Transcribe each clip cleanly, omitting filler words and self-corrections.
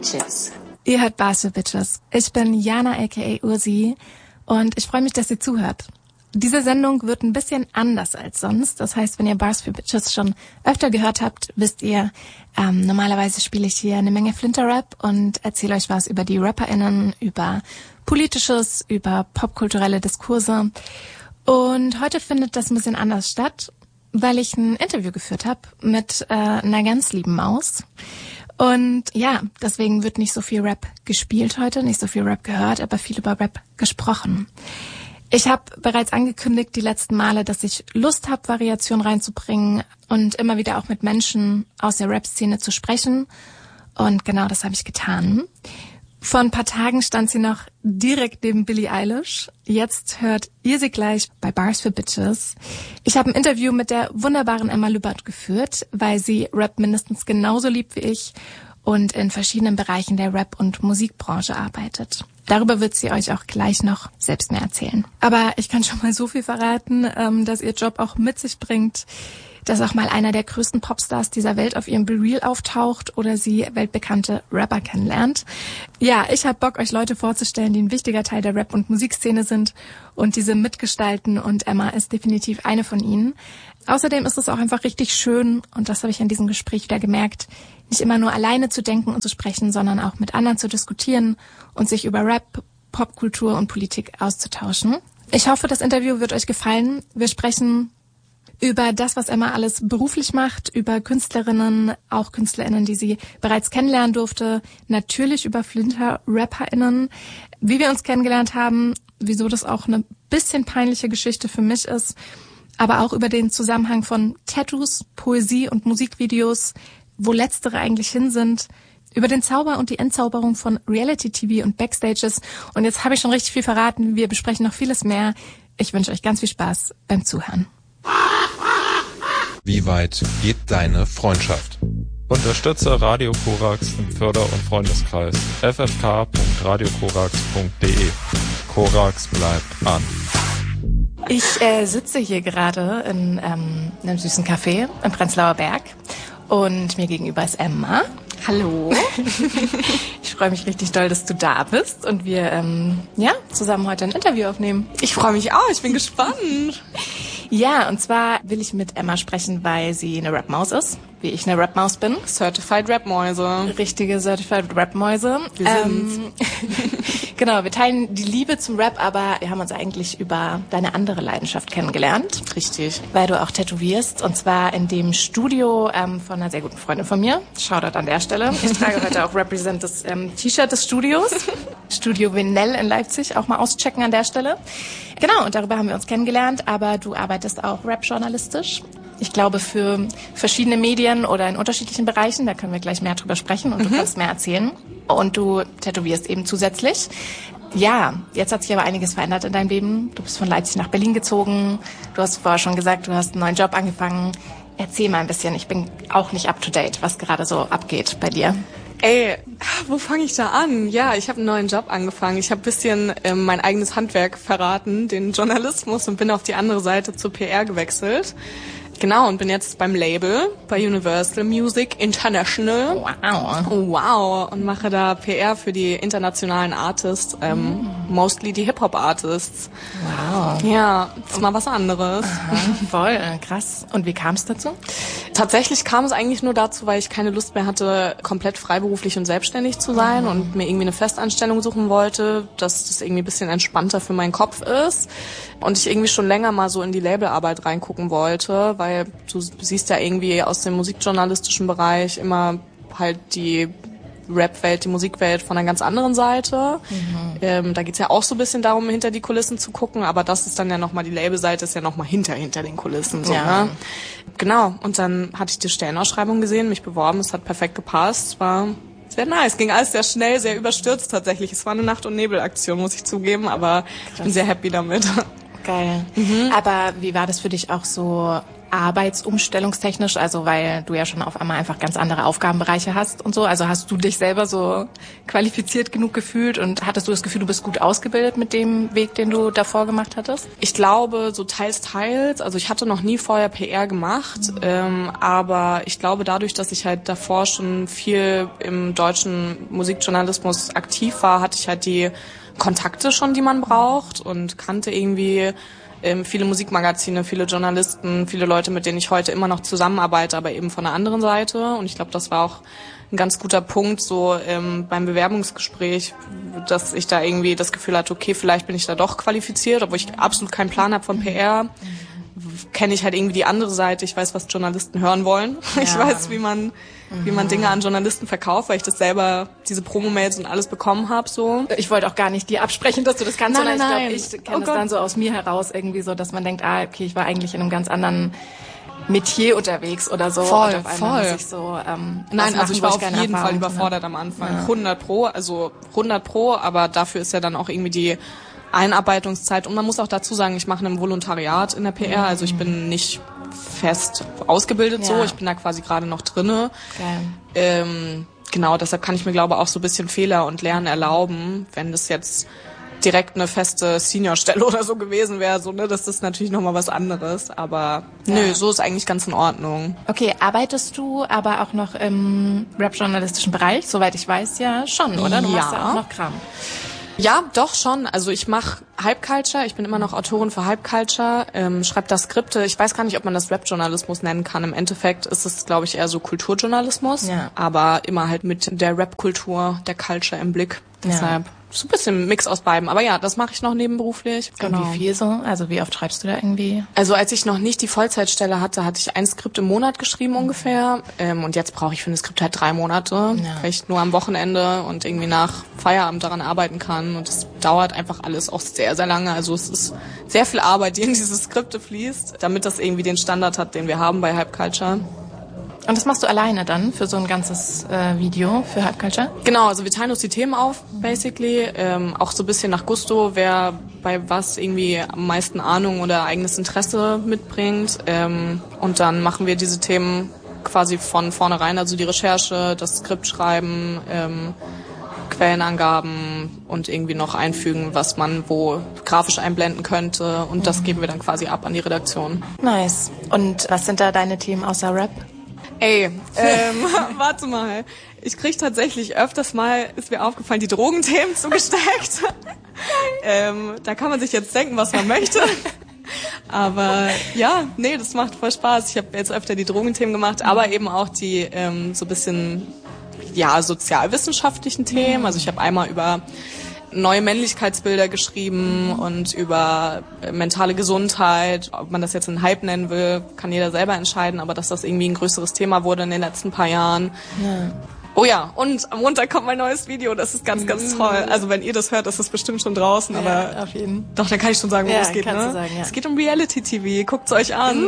Bitches. Ihr hört Bars für Bitches. Ich bin Jana aka Ursi und ich freue mich, dass ihr zuhört. Diese Sendung wird ein bisschen anders als sonst. Das heißt, wenn ihr Bars für Bitches schon öfter gehört habt, wisst ihr, normalerweise spiele ich hier eine Menge Flinter-Rap und erzähle euch was über die RapperInnen, über Politisches, über popkulturelle Diskurse. Und heute findet das ein bisschen anders statt, weil ich ein Interview geführt habe mit einer ganz lieben Maus. Und ja, deswegen wird nicht so viel Rap gespielt heute, nicht so viel Rap gehört, aber viel über Rap gesprochen. Ich habe bereits angekündigt die letzten Male, dass ich Lust habe, Variation reinzubringen und immer wieder auch mit Menschen aus der Rap-Szene zu sprechen. Und genau das habe ich getan. Vor ein paar Tagen stand sie noch direkt neben Billie Eilish. Jetzt hört ihr sie gleich bei Bars für Bitches. Ich habe ein Interview mit der wunderbaren Emma Lübbert geführt, weil sie Rap mindestens genauso liebt wie ich und in verschiedenen Bereichen der Rap- und Musikbranche arbeitet. Darüber wird sie euch auch gleich noch selbst mehr erzählen. Aber ich kann schon mal so viel verraten, dass ihr Job auch mit sich bringt, dass auch mal einer der größten Popstars dieser Welt auf ihrem BeReal auftaucht oder sie weltbekannte Rapper kennenlernt. Ja, ich habe Bock, euch Leute vorzustellen, die ein wichtiger Teil der Rap- und Musikszene sind und diese mitgestalten, und Emma ist definitiv eine von ihnen. Außerdem ist es auch einfach richtig schön, und das habe ich in diesem Gespräch wieder gemerkt, nicht immer nur alleine zu denken und zu sprechen, sondern auch mit anderen zu diskutieren und sich über Rap, Popkultur und Politik auszutauschen. Ich hoffe, das Interview wird euch gefallen. Wir sprechen über das, was Emma alles beruflich macht, über Künstlerinnen, auch KünstlerInnen, die sie bereits kennenlernen durfte, natürlich über Flinter-RapperInnen, wie wir uns kennengelernt haben, wieso das auch eine bisschen peinliche Geschichte für mich ist, aber auch über den Zusammenhang von Tattoos, Poesie und Musikvideos, wo letztere eigentlich hin sind, über den Zauber und die Entzauberung von Reality-TV und Backstages. Und jetzt habe ich schon richtig viel verraten. Wir besprechen noch vieles mehr. Ich wünsche euch ganz viel Spaß beim Zuhören. Wie weit geht deine Freundschaft? Unterstütze Radio Korax im Förder- und Freundeskreis. ffk.radiokorax.de. Korax bleibt an. Ich sitze hier gerade in einem süßen Café im Prenzlauer Berg und mir gegenüber ist Emma. Hallo. Ich freue mich richtig doll, dass du da bist und wir zusammen heute ein Interview aufnehmen. Ich freue mich auch, ich bin gespannt. Ja, und zwar will ich mit Emma sprechen, weil sie eine Rap-Maus ist, wie ich eine Rap-Maus bin. Certified Rap-Mäuse. Richtige Certified Rap-Mäuse. Genau, wir teilen die Liebe zum Rap, aber wir haben uns eigentlich über deine andere Leidenschaft kennengelernt. Richtig. Weil du auch tätowierst, und zwar in dem Studio von einer sehr guten Freundin von mir. Shoutout an der Stelle. Ich trage heute auch Represent das T-Shirt des Studios. Studio Venel in Leipzig, auch mal auschecken an der Stelle. Genau, und darüber haben wir uns kennengelernt, aber du arbeitest auch Rap-journalistisch. Ich glaube, für verschiedene Medien oder in unterschiedlichen Bereichen, da können wir gleich mehr drüber sprechen und du kannst mehr erzählen. Und du tätowierst eben zusätzlich. Ja, jetzt hat sich aber einiges verändert in deinem Leben. Du bist von Leipzig nach Berlin gezogen. Du hast vorher schon gesagt, du hast einen neuen Job angefangen. Erzähl mal ein bisschen, ich bin auch nicht up to date, was gerade so abgeht bei dir. Ey, wo fange ich da an? Ja, ich habe einen neuen Job angefangen. Ich habe ein bisschen mein eigenes Handwerk verraten, den Journalismus, und bin auf die andere Seite zur PR gewechselt. Genau, und bin jetzt beim Label, bei Universal Music International. Wow. Wow. Und mache da PR für die internationalen Artists, mostly die Hip-Hop-Artists. Wow. Ja, ist mal was anderes. Aha, voll, krass. Und wie kam es dazu? Tatsächlich kam es eigentlich nur dazu, weil ich keine Lust mehr hatte, komplett freiberuflich und selbstständig zu sein und mir irgendwie eine Festanstellung suchen wollte, dass das irgendwie ein bisschen entspannter für meinen Kopf ist. Und ich irgendwie schon länger mal so in die Labelarbeit reingucken wollte, weil du siehst ja irgendwie aus dem musikjournalistischen Bereich immer halt die Rap-Welt, die Musikwelt von einer ganz anderen Seite. Da geht's ja auch so ein bisschen darum, hinter die Kulissen zu gucken, aber das ist dann ja nochmal, die Labelseite ist ja nochmal hinter den Kulissen. So, ja. Ne? Genau, und dann hatte ich die Stellenausschreibung gesehen, mich beworben, es hat perfekt gepasst, war sehr nice, ging alles sehr schnell, sehr überstürzt tatsächlich. Es war eine Nacht- und Nebel-Aktion, muss ich zugeben, aber ich bin sehr happy damit. Geil. Aber wie war das für dich auch so arbeitsumstellungstechnisch, also weil du ja schon auf einmal einfach ganz andere Aufgabenbereiche hast und so. Also hast du dich selber so qualifiziert genug gefühlt und hattest du das Gefühl, du bist gut ausgebildet mit dem Weg, den du davor gemacht hattest? Ich glaube, so teils. Also ich hatte noch nie vorher PR gemacht, aber ich glaube, dadurch, dass ich halt davor schon viel im deutschen Musikjournalismus aktiv war, hatte ich halt die Kontakte schon, die man braucht und kannte irgendwie viele Musikmagazine, viele Journalisten, viele Leute, mit denen ich heute immer noch zusammenarbeite, aber eben von der anderen Seite. Und ich glaube, das war auch ein ganz guter Punkt so beim Bewerbungsgespräch, dass ich da irgendwie das Gefühl hatte, okay, vielleicht bin ich da doch qualifiziert, obwohl ich absolut keinen Plan habe von PR. Kenne ich halt irgendwie die andere Seite. Ich weiß, was Journalisten hören wollen. Ja. Ich weiß, wie man Dinge an Journalisten verkauft, weil ich das selber, diese Promo-Mails und alles bekommen habe. So. Ich wollte auch gar nicht dir absprechen, dass du das kannst, sondern nein. Ich glaube, ich kenne das dann so aus mir heraus irgendwie so, dass man denkt, okay, ich war eigentlich in einem ganz anderen Metier unterwegs oder so. Voll, und auf einmal muss ich so, nein, also ich war auf jeden Fall überfordert am Anfang. 100 Pro, aber dafür ist ja dann auch irgendwie die Einarbeitungszeit. Und man muss auch dazu sagen, ich mache ein Volontariat in der PR, also ich bin nicht fest ausgebildet so, ich bin da quasi gerade noch drinne. Genau, deshalb kann ich mir, glaube ich, auch so ein bisschen Fehler und Lernen erlauben, wenn das jetzt direkt eine feste Seniorstelle oder so gewesen wäre, so, ne, das ist natürlich nochmal was anderes, aber nö, so ist eigentlich ganz in Ordnung. Okay, arbeitest du aber auch noch im Rap-journalistischen Bereich? Soweit ich weiß, ja schon, oder? Du machst ja auch noch Kram. Ja, doch schon. Also ich mache Hype Culture, ich bin immer noch Autorin für Hype Culture, schreibe da Skripte. Ich weiß gar nicht, ob man das Rap-Journalismus nennen kann. Im Endeffekt ist es, glaube ich, eher so Kulturjournalismus, aber immer halt mit der Rap-Kultur, der Culture im Blick. Deshalb so ein bisschen Mix aus beiden. Aber ja, das mache ich noch nebenberuflich. Genau. Und wie viel so? Also wie oft schreibst du da irgendwie? Also als ich noch nicht die Vollzeitstelle hatte, hatte ich ein Skript im Monat geschrieben ungefähr. Und jetzt brauche ich für ein Skript halt 3 Monate, weil ich nur am Wochenende und irgendwie nach Feierabend daran arbeiten kann. Und es dauert einfach alles auch sehr, sehr lange. Also es ist sehr viel Arbeit, die in diese Skripte fließt, damit das irgendwie den Standard hat, den wir haben bei Hype Culture. Und das machst du alleine dann für so ein ganzes Video für Hype Culture? Genau, also wir teilen uns die Themen auf, basically. Auch so ein bisschen nach Gusto, wer bei was irgendwie am meisten Ahnung oder eigenes Interesse mitbringt. Und dann machen wir diese Themen quasi von vornherein, also die Recherche, das Skript schreiben, Quellenangaben und irgendwie noch einfügen, was man wo grafisch einblenden könnte. Und das geben wir dann quasi ab an die Redaktion. Nice. Und was sind da deine Themen außer Rap? Ey, warte mal. Ich krieg tatsächlich öfters mal, ist mir aufgefallen, die Drogenthemen zugesteckt. Da kann man sich jetzt denken, was man möchte. Aber ja, nee, das macht voll Spaß. Ich habe jetzt öfter die Drogenthemen gemacht, aber eben auch die so ein bisschen sozialwissenschaftlichen Themen. Also ich habe einmal über neue Männlichkeitsbilder geschrieben und über mentale Gesundheit. Ob man das jetzt einen Hype nennen will, kann jeder selber entscheiden, aber dass das irgendwie ein größeres Thema wurde in den letzten paar Jahren. Ja. Oh ja, und am Montag kommt mein neues Video, das ist ganz, ganz toll. Also wenn ihr das hört, ist das bestimmt schon draußen, aber auf jeden. Doch, dann kann ich schon sagen, worum es geht, ne? Du sagen, ja. Es geht um Reality-TV, guckt's euch an.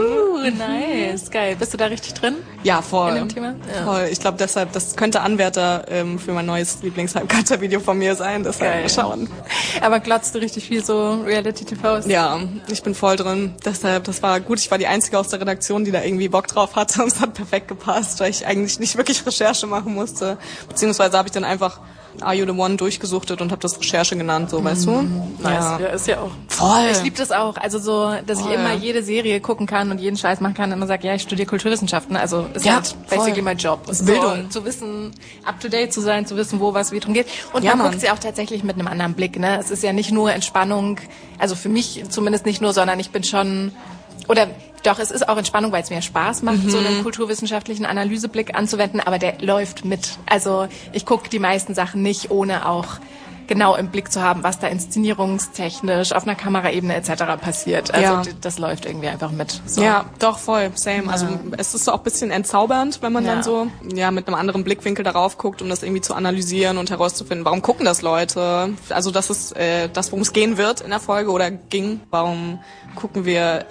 Nice, geil. Bist du da richtig drin? Ja, voll. In dem Thema? Ja. Voll. Ich glaube deshalb, das könnte Anwärter für mein neues Lieblings-Hype-Culture-Video von mir sein, deshalb mal schauen. Aber glotzt du richtig viel so Reality-TVs? Ja, ich bin voll drin. Deshalb, das war gut. Ich war die Einzige aus der Redaktion, die da irgendwie Bock drauf hatte und es hat perfekt gepasst, weil ich eigentlich nicht wirklich Recherche machen musste. Beziehungsweise habe ich dann einfach Are You The One durchgesuchtet und habe das Recherche genannt, so, weißt du? Nice. Ja, ist ja auch. Voll. Ich liebe das auch. Also so, dass ich immer jede Serie gucken kann und jeden Scheiß machen kann und immer sage, ja, ich studiere Kulturwissenschaften. Also ist halt basically mein Job. Ist Bildung. So, zu wissen, up to date zu sein, zu wissen, wo was wie drum geht. Und man guckt sie auch tatsächlich mit einem anderen Blick, ne? Es ist ja nicht nur Entspannung, also für mich zumindest nicht nur, sondern ich bin schon, oder doch, es ist auch Entspannung, weil es mir Spaß macht, so einen kulturwissenschaftlichen Analyseblick anzuwenden, aber der läuft mit. Also ich gucke die meisten Sachen nicht, ohne auch genau im Blick zu haben, was da inszenierungstechnisch auf einer Kameraebene etc. passiert. Also das läuft irgendwie einfach mit. So. Ja, doch, voll, same. Also es ist auch ein bisschen entzaubernd, wenn man dann so mit einem anderen Blickwinkel darauf guckt, um das irgendwie zu analysieren und herauszufinden, warum gucken das Leute? Also das ist das, worum es gehen wird in der Folge oder ging. Warum gucken wir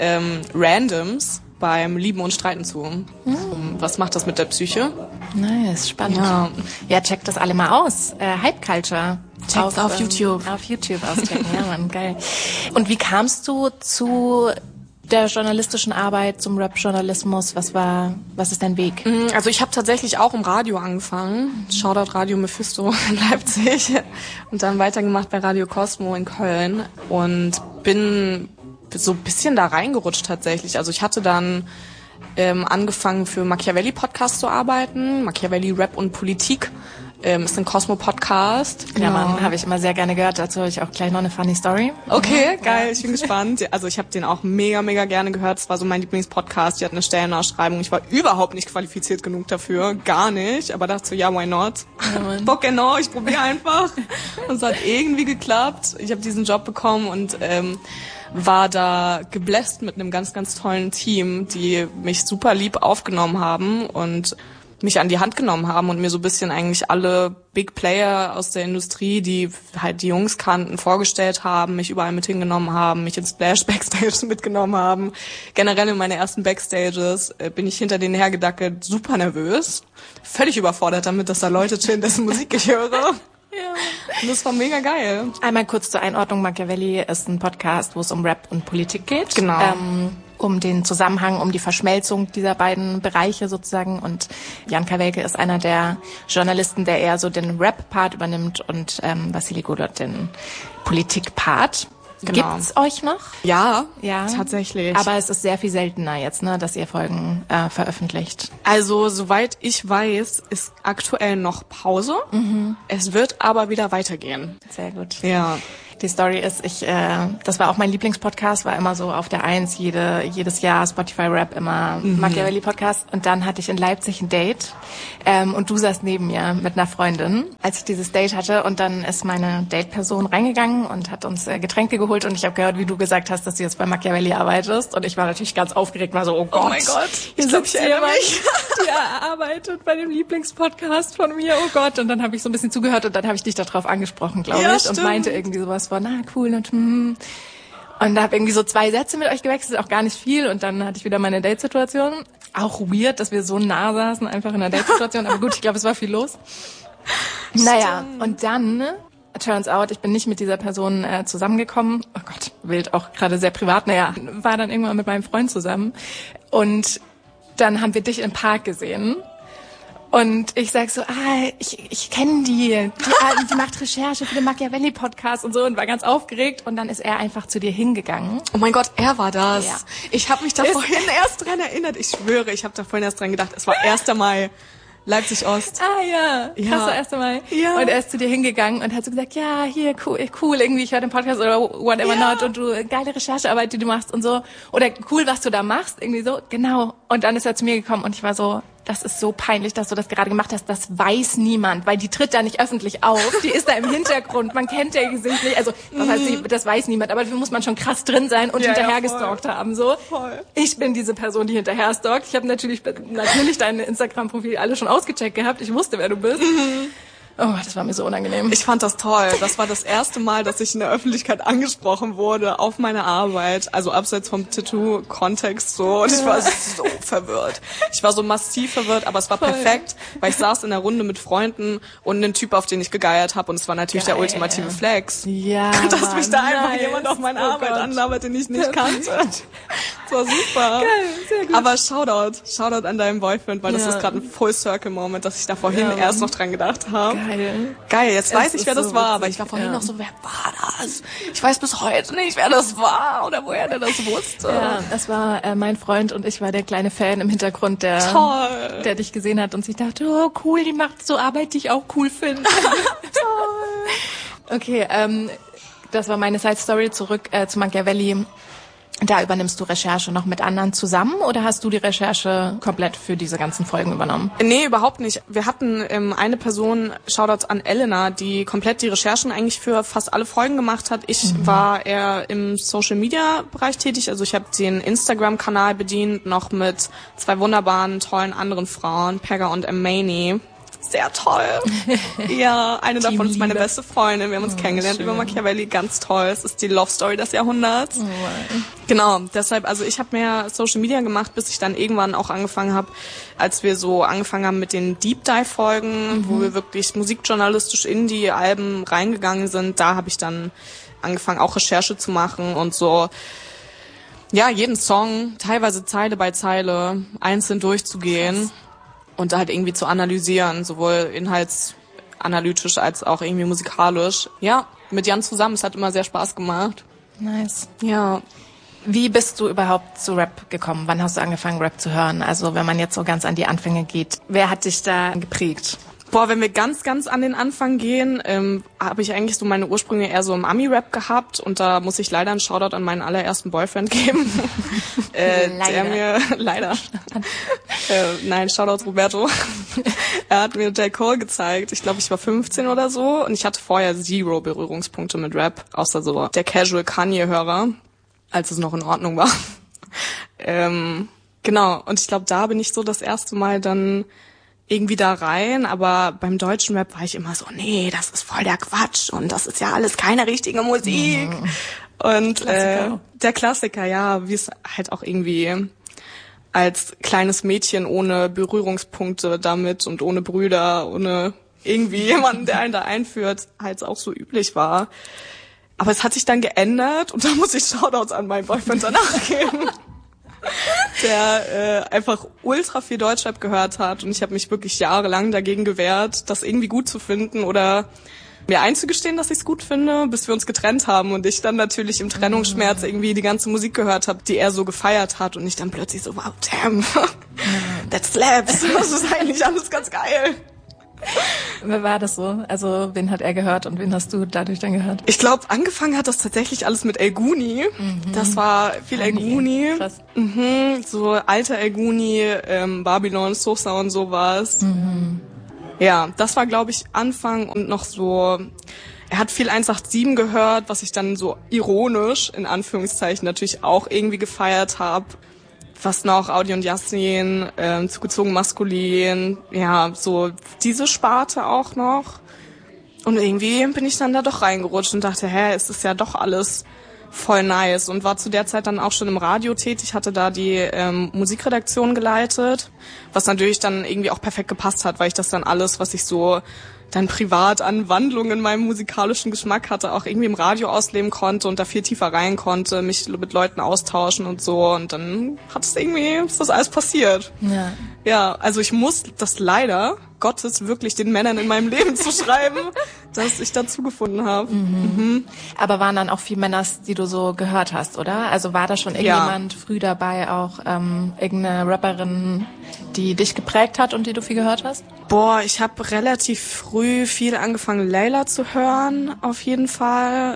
Randoms beim Lieben und Streiten zu? Was macht das mit der Psyche? Nice, spannend. Ja, checkt das alle mal aus. Hype Culture. Checkt's auf YouTube. Auf YouTube auschecken, ja Mann, geil. Und wie kamst du zu der journalistischen Arbeit zum Rap-Journalismus? Was ist dein Weg? Also ich habe tatsächlich auch im Radio angefangen. Shoutout Radio Mephisto in Leipzig. Und dann weitergemacht bei Radio Cosmo in Köln. Und bin so ein bisschen da reingerutscht tatsächlich. Also ich hatte dann angefangen für Machiavelli Podcast zu arbeiten. Machiavelli Rap und Politik. Ist ein Cosmo-Podcast. Genau. Ja, Mann, habe ich immer sehr gerne gehört. Dazu habe ich auch gleich noch eine funny Story. Okay, geil, ich bin gespannt. Also ich habe den auch mega, mega gerne gehört. Das war so mein Lieblingspodcast. Die hatten eine Stellenausschreibung. Ich war überhaupt nicht qualifiziert genug dafür. Gar nicht. Aber dachte so, ja, why not? Ja, Bock genau, ich probiere einfach. Und es hat irgendwie geklappt. Ich habe diesen Job bekommen und war da gebläst mit einem ganz, ganz tollen Team, die mich super lieb aufgenommen haben und mich an die Hand genommen haben und mir so ein bisschen eigentlich alle Big Player aus der Industrie, die halt die Jungs kannten, vorgestellt haben, mich überall mit hingenommen haben, mich ins Splash Backstage mitgenommen haben. Generell in meine ersten Backstages bin ich hinter denen hergedackelt, super nervös, völlig überfordert damit, dass da Leute chillen, dessen Musik ich höre. Ja. Und das war mega geil. Einmal kurz zur Einordnung. Machiavelli ist ein Podcast, wo es um Rap und Politik geht. Genau. Um den Zusammenhang, um die Verschmelzung dieser beiden Bereiche sozusagen. Und Jan Kawelke ist einer der Journalisten, der eher so den Rap-Part übernimmt und Vassili Godot den Politik-Part. Genau. Gibt's euch noch? Ja, ja, tatsächlich. Aber es ist sehr viel seltener jetzt, ne, dass ihr Folgen veröffentlicht. Also, soweit ich weiß, ist aktuell noch Pause. Es wird aber wieder weitergehen. Sehr gut. Ja. Die Story ist, das war auch mein Lieblingspodcast, war immer so auf der 1, jedes Jahr Spotify Rap, immer Machiavelli Podcast. Und dann hatte ich in Leipzig ein Date und du saßt neben mir mit einer Freundin, als ich dieses Date hatte. Und dann ist meine Date-Person reingegangen und hat uns Getränke geholt. Und ich habe gehört, wie du gesagt hast, dass du jetzt bei Machiavelli arbeitest. Und ich war natürlich ganz aufgeregt, war so, oh Gott, mein Gott, hier sitzt jemand, der arbeitet bei dem Lieblingspodcast von mir, oh Gott. Und dann habe ich so ein bisschen zugehört und dann habe ich dich darauf angesprochen, glaube ich, und meinte irgendwie sowas von, cool und und da habe irgendwie so 2 Sätze mit euch gewechselt, auch gar nicht viel, und dann hatte ich wieder meine Date-Situation. Auch weird, dass wir so nah saßen, einfach in der Date-Situation, aber gut, ich glaube, es war viel los. Naja, und dann, turns out, ich bin nicht mit dieser Person zusammengekommen. Oh Gott, wild, auch gerade sehr privat. Naja, war dann irgendwann mit meinem Freund zusammen und dann haben wir dich im Park gesehen. Und ich sag so, ich kenne die macht Recherche für den Machiavelli-Podcast und so, und war ganz aufgeregt. Und dann ist er einfach zu dir hingegangen. Oh mein Gott, er war das. Ja. Ich habe mich da vorhin erst dran erinnert. Ich schwöre, ich habe da vorhin erst dran gedacht. Es war 1. Mai, Leipzig-Ost. Ja, krasser 1. Mai. Ja. Und er ist zu dir hingegangen und hat so gesagt, ja, hier, cool, irgendwie, ich höre den Podcast oder whatever not, und du, geile Recherchearbeit, die du machst und so. Oder cool, was du da machst, irgendwie so. Genau. Und dann ist er zu mir gekommen und ich war so, das ist so peinlich, dass du das gerade gemacht hast. Das weiß niemand, weil die tritt da nicht öffentlich auf. Die ist da im Hintergrund. Man kennt ihr Gesicht nicht. Also, was heißt, das weiß niemand. Aber dafür muss man schon krass drin sein und hinterher gestalkt haben. So. Voll. Ich bin diese Person, die hinterher stalkt. Ich habe natürlich dein Instagram-Profil alle schon ausgecheckt gehabt. Ich wusste, wer du bist. Oh, das war mir so unangenehm. Ich fand das toll. Das war das erste Mal, dass ich in der Öffentlichkeit angesprochen wurde auf meine Arbeit. Also abseits vom Tattoo-Kontext so. Und ich war so verwirrt. Ich war so massiv verwirrt, aber es war perfekt, weil ich saß in der Runde mit Freunden und einen Typ, auf den ich gegeiert habe. Und es war natürlich der ultimative Flex. Ja, dass mich da einfach jemand auf meine Arbeit anlabert, den ich nicht kannte. Das war super. Geil, sehr gut. Aber Shoutout an deinen Boyfriend, weil das ist gerade ein Full-Circle-Moment, dass ich da vorhin erst noch dran gedacht habe. Geil, jetzt weiß ich, wer das war, aber ich war vorhin noch so, wer war das? Ich weiß bis heute nicht, wer das war oder woher der das wusste. Ja, das war mein Freund und ich war der kleine Fan im Hintergrund, der dich gesehen hat und sich dachte, oh cool, die macht so Arbeit, die ich auch cool finde. Toll. Okay, das war meine Side-Story. Zurück zu Machiavelli. Da übernimmst du Recherche noch mit anderen zusammen oder hast du die Recherche komplett für diese ganzen Folgen übernommen? Nee, überhaupt nicht. Wir hatten eine Person, Shoutouts an Elena, die komplett die Recherchen eigentlich für fast alle Folgen gemacht hat. Ich war eher im Social-Media-Bereich tätig. Also ich habe den Instagram-Kanal bedient, noch mit 2 wunderbaren, tollen anderen Frauen, Pegga und Amani. Sehr toll. Ja, eine davon ist meine beste Freundin. Wir haben uns kennengelernt über Machiavelli. Ganz toll. Es ist die Love Story des Jahrhunderts. Oh, genau, deshalb, also ich habe mehr Social Media gemacht, bis ich dann irgendwann auch angefangen habe, als wir so angefangen haben mit den Deep Dive Folgen, wo wir wirklich musikjournalistisch in die Alben reingegangen sind. Da habe ich dann angefangen, auch Recherche zu machen und so. Ja, jeden Song, teilweise Zeile bei Zeile, einzeln durchzugehen und halt irgendwie zu analysieren, sowohl inhaltsanalytisch als auch irgendwie musikalisch. Ja, mit Jan zusammen, es hat immer sehr Spaß gemacht. Nice. Ja. Wie bist du überhaupt zu Rap gekommen? Wann hast du angefangen, Rap zu hören? Also wenn man jetzt so ganz an die Anfänge geht, wer hat dich da geprägt? Boah, wenn wir ganz, ganz an den Anfang gehen, habe ich eigentlich so meine Ursprünge eher so im Ami-Rap gehabt und da muss ich leider einen Shoutout an meinen allerersten Boyfriend geben. Der mir, leider. Nein, Shoutout Roberto. Er hat mir J. Cole gezeigt. Ich glaube, ich war 15 oder so und ich hatte vorher 0 Berührungspunkte mit Rap, außer so der Casual Kanye-Hörer, als es noch in Ordnung war. Genau, und ich glaube, da bin ich so das erste Mal dann irgendwie da rein, aber beim deutschen Rap war ich immer so, nee, das ist voll der Quatsch und das ist ja alles keine richtige Musik. Und der Klassiker, ja, wie es halt auch irgendwie als kleines Mädchen ohne Berührungspunkte damit und ohne Brüder, ohne irgendwie jemanden, der einen da einführt, halt auch so üblich war. Aber es hat sich dann geändert und da muss ich Shoutouts an meinen Boyfriend danach geben. Der einfach ultra viel Deutschrap gehört hat und ich habe mich wirklich jahrelang dagegen gewehrt, das irgendwie gut zu finden oder mir einzugestehen, dass ich es gut finde, bis wir uns getrennt haben und ich dann natürlich im Trennungsschmerz irgendwie die ganze Musik gehört habe, die er so gefeiert hat und ich dann plötzlich so, wow, damn, that slaps, das ist eigentlich alles ganz geil. Wer war das so? Also wen hat er gehört und wen hast du dadurch dann gehört? Ich glaube, angefangen hat das tatsächlich alles mit El Guni. Das war viel El Guni. Krass. So alter El Guni, Babylon, Sosa und sowas. Ja, das war, glaube ich, Anfang und noch so... Er hat viel 187 gehört, was ich dann so ironisch, in Anführungszeichen, natürlich auch irgendwie gefeiert habe. Was noch? Audi und Yassin, zugezogen maskulin, ja, so diese Sparte auch noch. Und irgendwie bin ich dann da doch reingerutscht und dachte, es ist ja doch alles voll nice. Und war zu der Zeit dann auch schon im Radio tätig, hatte da die Musikredaktion geleitet, was natürlich dann irgendwie auch perfekt gepasst hat, weil ich das dann alles, was ich so dann privat an Wandlungen in meinem musikalischen Geschmack hatte, auch irgendwie im Radio ausleben konnte und da viel tiefer rein konnte, mich mit Leuten austauschen und so. Und dann ist das alles passiert. Ja, also ich muss das leider Gottes wirklich den Männern in meinem Leben zu schreiben, dass ich dazu gefunden habe. Aber waren dann auch viele Männer, die du so gehört hast, oder? Also war da schon irgendjemand früh dabei, auch irgendeine Rapperin, die dich geprägt hat und die du viel gehört hast? Boah, ich habe relativ früh viel angefangen, Layla zu hören, auf jeden Fall.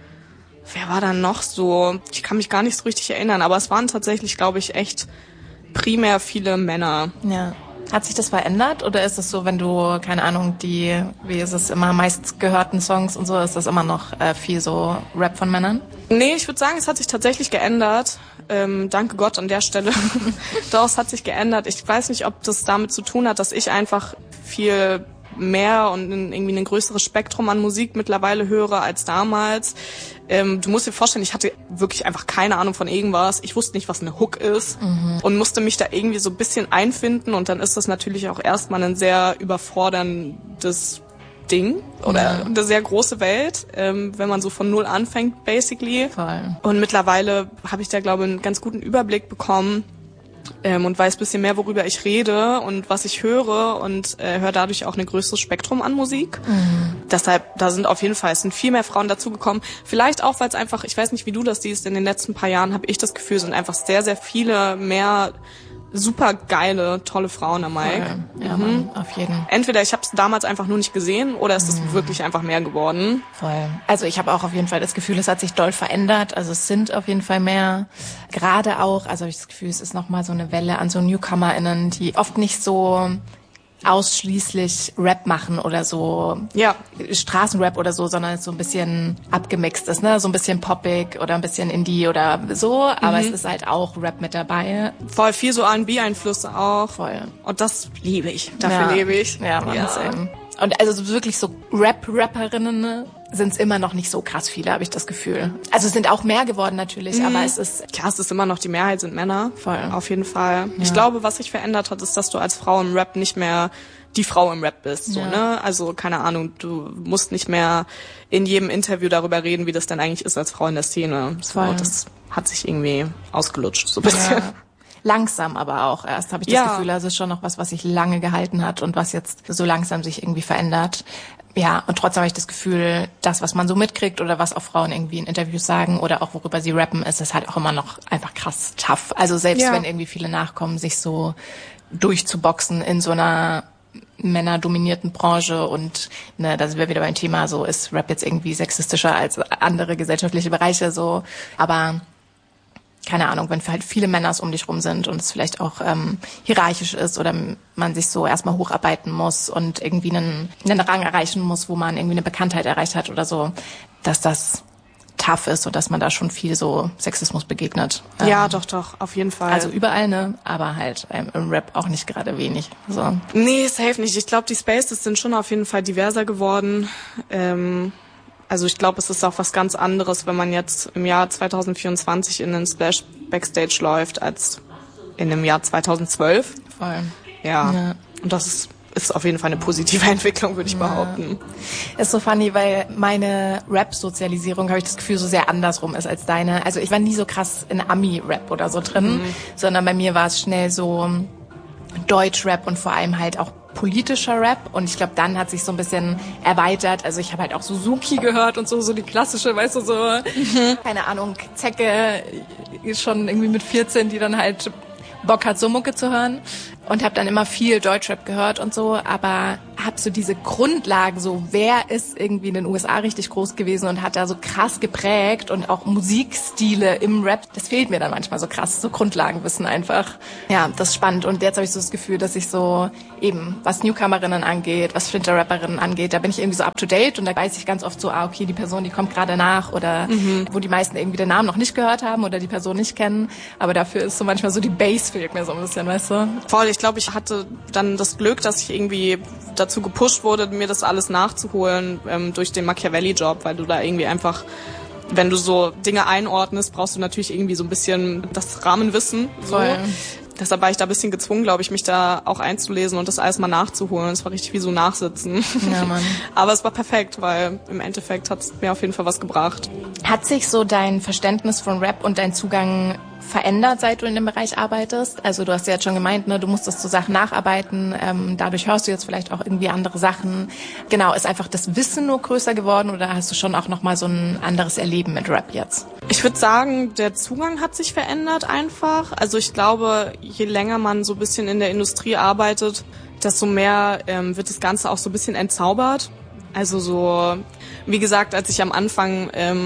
Wer war dann noch so? Ich kann mich gar nicht so richtig erinnern, aber es waren tatsächlich, glaube ich, echt primär viele Männer. Ja. Hat sich das verändert oder ist es so, wenn du, keine Ahnung, wie ist es immer, meist gehörten Songs und so, ist das immer noch viel so Rap von Männern? Nee, ich würde sagen, es hat sich tatsächlich geändert. Danke Gott an der Stelle. Doch, es hat sich geändert. Ich weiß nicht, ob das damit zu tun hat, dass ich einfach viel mehr und irgendwie ein größeres Spektrum an Musik mittlerweile höre als damals. Du musst dir vorstellen, ich hatte wirklich einfach keine Ahnung von irgendwas. Ich wusste nicht, was eine Hook ist und musste mich da irgendwie so ein bisschen einfinden und dann ist das natürlich auch erstmal ein sehr überforderndes Ding oder eine sehr große Welt, wenn man so von null anfängt, basically. Voll. Und mittlerweile habe ich da, glaube ich, einen ganz guten Überblick bekommen und weiß ein bisschen mehr, worüber ich rede und was ich höre und höre dadurch auch ein größeres Spektrum an Musik. Deshalb, es sind viel mehr Frauen dazugekommen. Vielleicht auch, weil es einfach, ich weiß nicht, wie du das siehst, in den letzten paar Jahren habe ich das Gefühl, sind einfach sehr, sehr viele mehr super geile, tolle Frauen am Mic. Ja, Mann, auf jeden Fall. Entweder ich habe es damals einfach nur nicht gesehen oder es ist wirklich einfach mehr geworden. Voll. Also ich habe auch auf jeden Fall das Gefühl, es hat sich doll verändert. Also es sind auf jeden Fall mehr. Gerade auch, also habe ich das Gefühl, es ist nochmal so eine Welle an so NewcomerInnen, die oft nicht so ausschließlich Rap machen oder so Straßenrap oder so, sondern es so ein bisschen abgemixt ist, ne? So ein bisschen poppig oder ein bisschen Indie oder so, aber es ist halt auch Rap mit dabei. Voll viel so R&B-Einflüsse auch. Voll. Und das liebe ich. Dafür lebe ich. Ja, Mann, Und also wirklich so Rapperinnen sind es immer noch nicht so krass viele, habe ich das Gefühl. Also es sind auch mehr geworden natürlich, aber es ist... Klar, es ist immer noch, die Mehrheit sind Männer. Voll. Auf jeden Fall. Ja. Ich glaube, was sich verändert hat, ist, dass du als Frau im Rap nicht mehr die Frau im Rap bist. So, Ja. ne? Also keine Ahnung, du musst nicht mehr in jedem Interview darüber reden, wie das denn eigentlich ist als Frau in der Szene. So, Voll. das hat sich irgendwie ausgelutscht, so ein bisschen. Ja. Langsam aber auch erst, habe ich das Gefühl. Also es ist schon noch was sich lange gehalten hat und was jetzt so langsam sich irgendwie verändert. Ja, und trotzdem habe ich das Gefühl, das, was man so mitkriegt oder was auch Frauen irgendwie in Interviews sagen oder auch worüber sie rappen, ist es halt auch immer noch einfach krass tough. Also selbst wenn irgendwie viele nachkommen, sich so durchzuboxen in so einer männerdominierten Branche und ne, da sind wir wieder beim Thema, so ist Rap jetzt irgendwie sexistischer als andere gesellschaftliche Bereiche, so, aber keine Ahnung, wenn halt viele Männer um dich rum sind und es vielleicht auch hierarchisch ist oder man sich so erstmal hocharbeiten muss und irgendwie einen Rang erreichen muss, wo man irgendwie eine Bekanntheit erreicht hat oder so, dass das tough ist und dass man da schon viel so Sexismus begegnet. Ja, doch, auf jeden Fall. Also überall, ne, aber halt im Rap auch nicht gerade wenig. So. Nee, safe nicht. Ich glaube, die Spaces sind schon auf jeden Fall diverser geworden. Also ich glaube, es ist auch was ganz anderes, wenn man jetzt im Jahr 2024 in den Splash Backstage läuft, als in dem Jahr 2012. Voll. Ja. Und das ist auf jeden Fall eine positive Entwicklung, würde ich behaupten. Ist so funny, weil meine Rap-Sozialisierung, habe ich das Gefühl, so sehr andersrum ist als deine. Also ich war nie so krass in Ami-Rap oder so drin, sondern bei mir war es schnell so Deutsch-Rap und vor allem halt auch politischer Rap und ich glaube, dann hat sich so ein bisschen erweitert. Also ich habe halt auch Suzuki gehört und so die klassische, weißt du, so, keine Ahnung, Zecke schon irgendwie mit 14, die dann halt Bock hat, so Mucke zu hören und habe dann immer viel Deutschrap gehört und so, aber habe so diese Grundlagen, so wer ist irgendwie in den USA richtig groß gewesen und hat da so krass geprägt und auch Musikstile im Rap, das fehlt mir dann manchmal so krass, so Grundlagenwissen einfach. Ja, das ist spannend und jetzt habe ich so das Gefühl, dass ich so eben, was Newcomerinnen angeht, was Flinter-Rapperinnen angeht, da bin ich irgendwie so up to date und da weiß ich ganz oft so, okay, die Person, die kommt gerade nach oder wo die meisten irgendwie den Namen noch nicht gehört haben oder die Person nicht kennen, aber dafür ist so manchmal so die Base fehlt mir so ein bisschen, weißt du? Voll, ich glaube, ich hatte dann das Glück, dass ich irgendwie dazu gepusht wurde, mir das alles nachzuholen durch den Machiavelli-Job, weil du da irgendwie einfach, wenn du so Dinge einordnest, brauchst du natürlich irgendwie so ein bisschen das Rahmenwissen. So. Voll. Deshalb war ich da ein bisschen gezwungen, glaube ich, mich da auch einzulesen und das alles mal nachzuholen. Es war richtig wie so Nachsitzen. Ja, Mann. Aber es war perfekt, weil im Endeffekt hat es mir auf jeden Fall was gebracht. Hat sich so dein Verständnis von Rap und dein Zugang verändert, seit du in dem Bereich arbeitest? Also du hast ja jetzt schon gemeint, ne, du musstest so Sachen nacharbeiten, dadurch hörst du jetzt vielleicht auch irgendwie andere Sachen. Genau, ist einfach das Wissen nur größer geworden oder hast du schon auch nochmal so ein anderes Erleben mit Rap jetzt? Ich würde sagen, der Zugang hat sich verändert einfach. Also ich glaube, je länger man so ein bisschen in der Industrie arbeitet, desto mehr wird das Ganze auch so ein bisschen entzaubert. Also so, wie gesagt, als ich am Anfang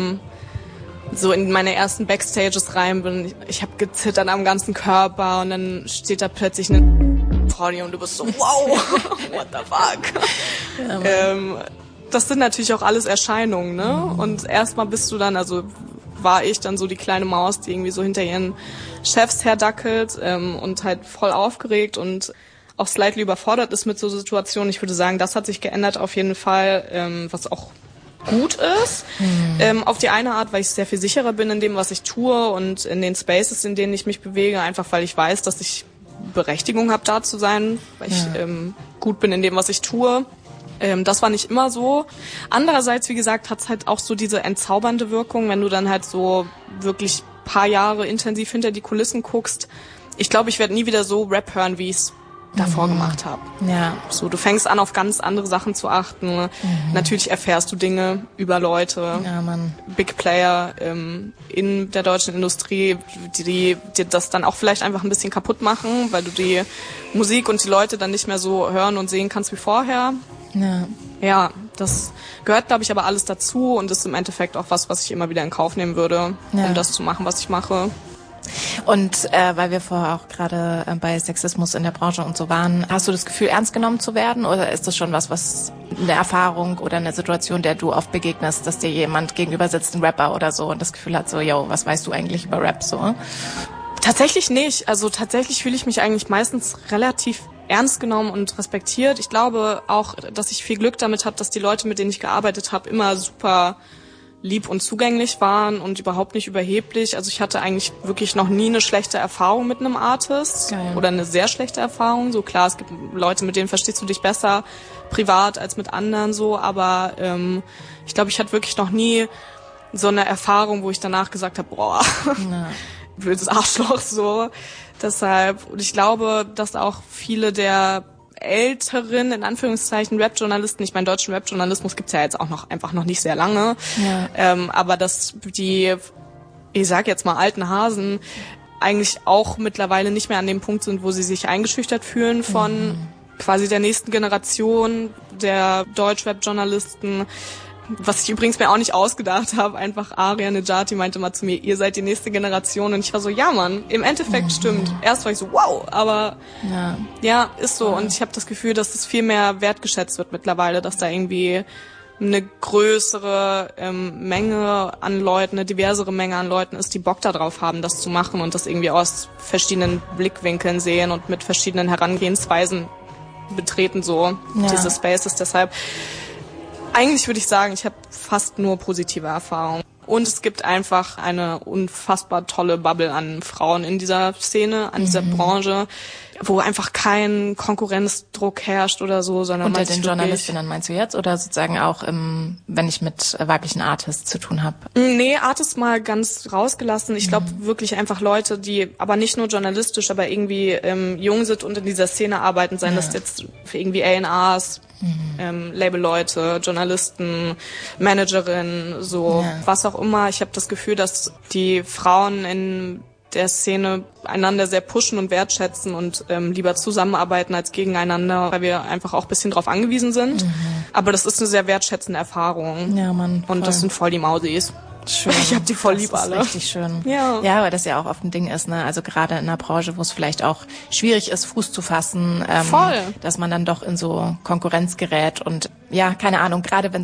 so in meine ersten Backstages rein bin, ich habe gezittert am ganzen Körper und dann steht da plötzlich eine Frau und du bist so, wow, what the fuck. Ja, das sind natürlich auch alles Erscheinungen, ne? Und erstmal bist du dann, also war ich dann so die kleine Maus, die irgendwie so hinter ihren Chefs herdackelt und halt voll aufgeregt und auch slightly überfordert ist mit so Situationen. Ich würde sagen, das hat sich geändert auf jeden Fall, was auch gut ist. Auf die eine Art, weil ich sehr viel sicherer bin in dem, was ich tue und in den Spaces, in denen ich mich bewege, einfach weil ich weiß, dass ich Berechtigung habe, da zu sein, weil ich gut bin in dem, was ich tue. Das war nicht immer so. Andererseits, wie gesagt, hat's halt auch so diese entzaubernde Wirkung, wenn du dann halt so wirklich paar Jahre intensiv hinter die Kulissen guckst. Ich glaube, ich werde nie wieder so Rap hören, wie ich's davor gemacht habe. Ja. So, du fängst an, auf ganz andere Sachen zu achten. Natürlich erfährst du Dinge über Leute, Ja, Mann. Big Player in der deutschen Industrie, die das dann auch vielleicht einfach ein bisschen kaputt machen, weil du die Musik und die Leute dann nicht mehr so hören und sehen kannst wie vorher. Ja. Ja, das gehört, glaube ich, aber alles dazu und ist im Endeffekt auch was ich immer wieder in Kauf nehmen würde, um das zu machen, was ich mache. Und weil wir vorher auch gerade bei Sexismus in der Branche und so waren, hast du das Gefühl, ernst genommen zu werden? Oder ist das schon was eine Erfahrung oder eine Situation, der du oft begegnest, dass dir jemand gegenüber sitzt, ein Rapper oder so, und das Gefühl hat so, yo, was weißt du eigentlich über Rap so? Tatsächlich nicht. Also tatsächlich fühle ich mich eigentlich meistens relativ ernst genommen und respektiert. Ich glaube auch, dass ich viel Glück damit habe, dass die Leute, mit denen ich gearbeitet habe, immer super lieb und zugänglich waren und überhaupt nicht überheblich. Also ich hatte eigentlich wirklich noch nie eine schlechte Erfahrung mit einem Artist. Geil. Oder eine sehr schlechte Erfahrung. So klar, es gibt Leute, mit denen verstehst du dich besser privat als mit anderen so, aber ich glaube, ich hatte wirklich noch nie so eine Erfahrung, wo ich danach gesagt habe, boah, blödes Arschloch so. Deshalb, und ich glaube, dass auch viele der älteren, in Anführungszeichen, Rap-Journalisten, ich meine, deutschen Rap-Journalismus gibt's ja jetzt auch einfach noch nicht sehr lange, aber dass die, ich sag jetzt mal, alten Hasen eigentlich auch mittlerweile nicht mehr an dem Punkt sind, wo sie sich eingeschüchtert fühlen von quasi der nächsten Generation der Deutsch-Rap-Journalisten. Was ich übrigens mir auch nicht ausgedacht habe, einfach Aria Nejati meinte mal zu mir, ihr seid die nächste Generation. Und ich war so, ja Mann, im Endeffekt stimmt. Erst war ich so, wow, aber ja ist so. Und ich habe das Gefühl, dass es viel mehr wertgeschätzt wird mittlerweile, dass da irgendwie eine größere Menge an Leuten, eine diversere Menge an Leuten ist, die Bock da drauf haben, das zu machen und das irgendwie aus verschiedenen Blickwinkeln sehen und mit verschiedenen Herangehensweisen betreten, so diese Spaces. Deshalb eigentlich würde ich sagen, ich habe fast nur positive Erfahrungen. Und es gibt einfach eine unfassbar tolle Bubble an Frauen in dieser Szene, an dieser Branche, wo einfach kein Konkurrenzdruck herrscht oder so, sondern unter den Journalistinnen meinst du jetzt? Oder sozusagen auch, wenn ich mit weiblichen Artists zu tun habe? Nee, Artists mal ganz rausgelassen. Ich glaube wirklich einfach Leute, die aber nicht nur journalistisch, aber irgendwie jung sind und in dieser Szene arbeiten, seien das jetzt für irgendwie A&Rs, Labelleute, Journalisten, Managerinnen, so was auch immer. Ich habe das Gefühl, dass die Frauen in der Szene einander sehr pushen und wertschätzen und lieber zusammenarbeiten als gegeneinander, weil wir einfach auch ein bisschen drauf angewiesen sind. Aber das ist eine sehr wertschätzende Erfahrung. Ja, Mann. Voll. Und das sind voll die Mausis. Schön. Ich hab die voll lieb alle. Das ist richtig schön. Ja, weil das ja auch oft ein Ding ist, ne? Also gerade in einer Branche, wo es vielleicht auch schwierig ist, Fuß zu fassen, voll. dass man dann doch in so Konkurrenz gerät und ja, keine Ahnung, gerade wenn